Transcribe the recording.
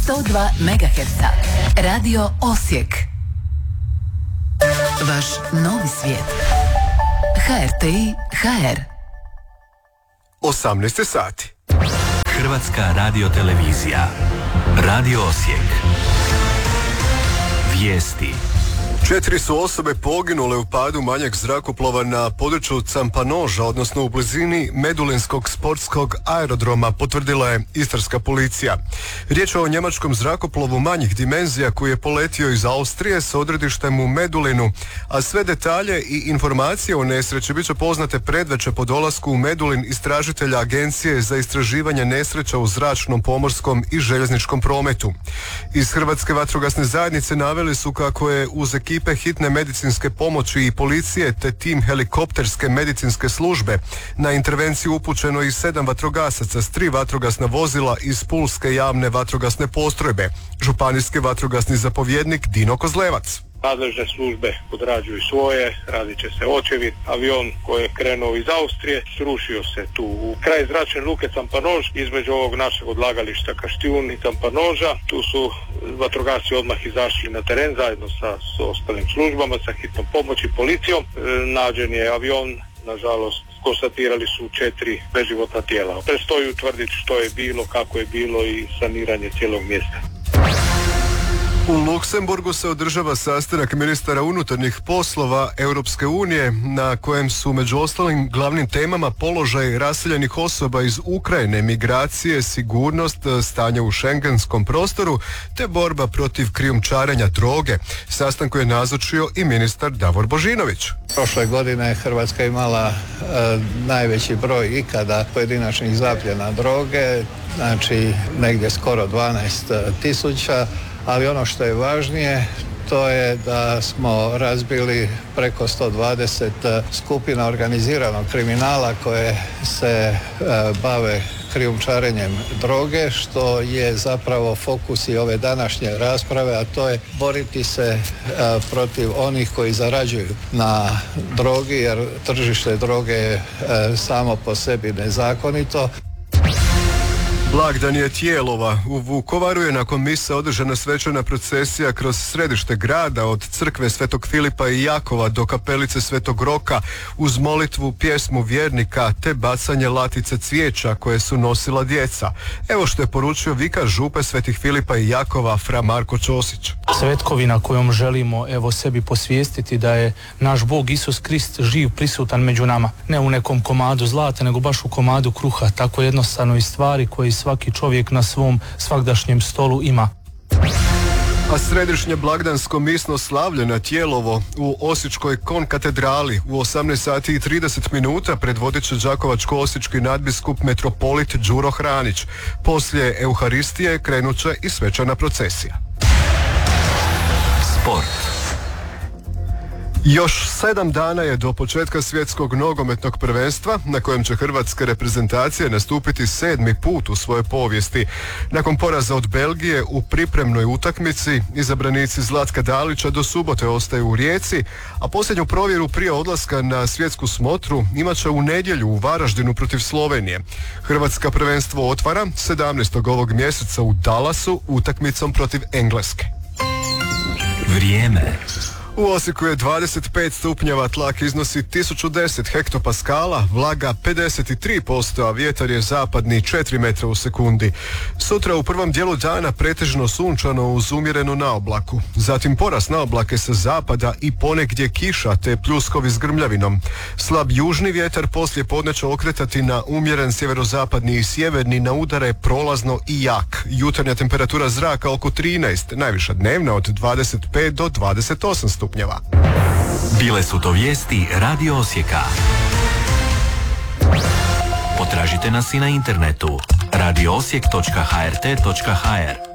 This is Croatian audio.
102 MHz. Radio Osijek. Vaš novi svijet. HRTI HR. 18 sati. Hrvatska radiotelevizija. Radio Osijek. Vijesti. 4 su osobe poginule u padu manjeg zrakoplova na području Campanoža, odnosno u blizini Medulinskog sportskog aerodroma, potvrdila je istarska policija. Riječ je o njemačkom zrakoplovu manjih dimenzija koji je poletio iz Austrije s odredištem u Medulinu, a sve detalje i informacije o nesreći bit će poznate predvečer po dolasku u Medulin istražitelja Agencije za istraživanje nesreća u zračnom, pomorskom i željezničkom prometu. Iz Hrvatske vatrogasne zajednice naveli su kako je uz ekipe hitne medicinske pomoći i policije te tim helikopterske medicinske službe na intervenciju upućeno i 7 vatrogasaca s 3 vatrogasna vozila iz Pulske javne vatrogasne postrojbe. Županijski vatrogasni zapovjednik Dino Kozlevac. Nadležne službe odrađuju svoje, radit će se očevid. Avion koji je krenuo iz Austrije srušio se tu u kraj zračne luke Campanož, između ovog našeg odlagališta Kaštijun i Campanoža. Tu su vatrogasci odmah izašli na teren zajedno sa ostalim službama, sa hitnom pomoći, policijom. Nađen je avion, nažalost konstatirali su 4 beživotna tijela. Predstoji utvrditi što je bilo, kako je bilo i saniranje cijelog mjesta. U Luksemburgu se održava sastanak ministara unutarnjih poslova Europske unije na kojem su među ostalim glavnim temama položaj raseljenih osoba iz Ukrajine, migracije, sigurnost, stanje u šengenskom prostoru te borba protiv krijumčarenja droge. Sastanku je nazočio i ministar Davor Božinović. Prošle godine Hrvatska imala najveći broj ikada pojedinačnih zapljena droge, znači negdje skoro 12.000. Ali ono što je važnije, to je da smo razbili preko 120 skupina organiziranog kriminala koje se bave krijumčarenjem droge, što je zapravo fokus i ove današnje rasprave, a to je boriti se protiv onih koji zarađuju na drogi, jer tržište droge je samo po sebi nezakonito. Blagdan je Tijelova. U Vukovaru je nakon mise održana svečana procesija kroz središte grada od crkve Svetog Filipa i Jakova do kapelice Svetog Roka uz molitvu, pjesmu vjernika te bacanje latice cvijeća koje su nosila djeca. Evo što je poručio vikar župe Svetih Filipa i Jakova fra Marko Ćosić. Svetkovina kojom želimo sebi posvijestiti da je naš Bog Isus Krist živ, prisutan među nama. Ne u nekom komadu zlata, nego baš u komadu kruha. Tako jednostavno i stvari koji svaki čovjek na svom svagdašnjem stolu ima. A središnje blagdansko misno slavlje na Tijelovo u Osječkoj konkatedrali u 18 sati i 30 minuta predvodit će đakovačko-osječki nadbiskup metropolit Đuro Hranić. Poslije Euharistije krenut će i svečana procesija. Sport. Još 7 dana je do početka svjetskog nogometnog prvenstva na kojem će hrvatska reprezentacija nastupiti 7. put u svojoj povijesti. Nakon poraza od Belgije u pripremnoj utakmici izabranici Zlatka Dalića do subote ostaju u Rijeci, a posljednju provjeru prije odlaska na svjetsku smotru imat će u nedjelju u Varaždinu protiv Slovenije. Hrvatska prvenstvo otvara 17. ovog mjeseca u Dallasu utakmicom protiv Engleske. Vrijeme. U Osijeku je 25 stupnjeva, tlak iznosi 1010 hektopaskala, vlaga 53%, a vjetar je zapadni 4 metra u sekundi. Sutra u prvom dijelu dana pretežno sunčano uz umjerenu naoblaku. Zatim porast naoblake sa zapada i ponegdje kiša te pljuskovi s grmljavinom. Slab južni vjetar poslije podne će okretati na umjeren sjeverozapadni i sjeverni, na udare prolazno i jak. Jutarnja temperatura zraka oko 13, najviša dnevna od 25 do 28 stupnjeva. Bile su to vijesti Radio Osijeka. Potražite nas i na internetu radioosijek.hrt.hr.